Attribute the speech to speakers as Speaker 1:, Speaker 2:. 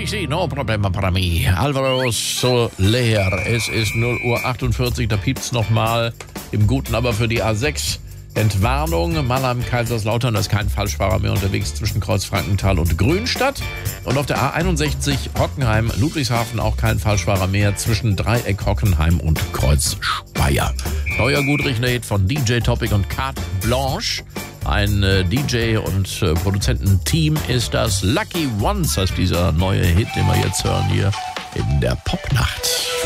Speaker 1: sí, no problema para mí. Alvaro Soler. Es ist 0:48 Uhr, da piept's nochmal im Guten, aber für die A6. Entwarnung, Mannheim-Kaiserslautern, da ist kein Falschfahrer mehr unterwegs zwischen Kreuzfrankenthal und Grünstadt. Und auf der A61 Hockenheim-Ludwigshafen auch kein Falschfahrer mehr zwischen Dreieck Hockenheim und Kreuz Speyer. Neuer gutriechender Hit von DJ Topic und Carte Blanche. Ein DJ und Produzententeam ist das. Lucky Ones heißt dieser neue Hit, den wir jetzt hören hier in der Popnacht.